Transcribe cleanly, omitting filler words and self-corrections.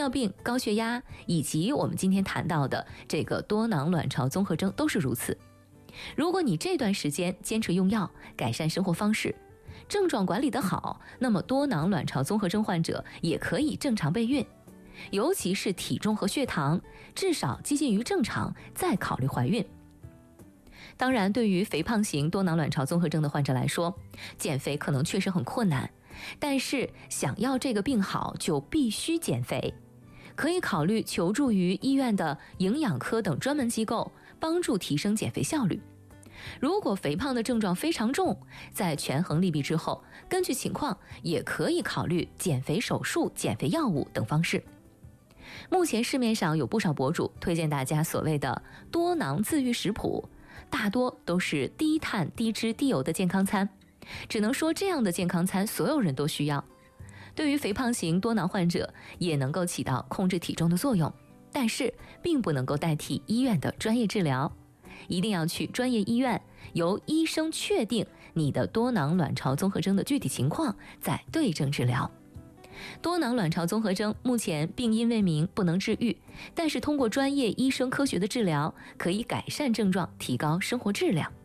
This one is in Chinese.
尿病、高血压，以及我们今天谈到的这个多囊卵巢综合征都是如此。如果你这段时间坚持用药，改善生活方式，症状管理得好，那么多囊卵巢综合征患者也可以正常备孕，尤其是体重和血糖至少接近于正常，再考虑怀孕。当然，对于肥胖型多囊卵巢综合征的患者来说，减肥可能确实很困难，但是想要这个病好，就必须减肥。可以考虑求助于医院的营养科等专门机构，帮助提升减肥效率。如果肥胖的症状非常重，在权衡利弊之后，根据情况也可以考虑减肥手术、减肥药物等方式。目前市面上有不少博主推荐大家所谓的多囊自愈食谱，大多都是低碳、低脂、低油的健康餐。只能说这样的健康餐所有人都需要，对于肥胖型多囊患者也能够起到控制体重的作用，但是并不能够代替医院的专业治疗。一定要去专业医院，由医生确定你的多囊卵巢综合征的具体情况，再对症治疗。多囊卵巢综合征目前病因未明，不能治愈，但是通过专业医生科学的治疗，可以改善症状，提高生活质量。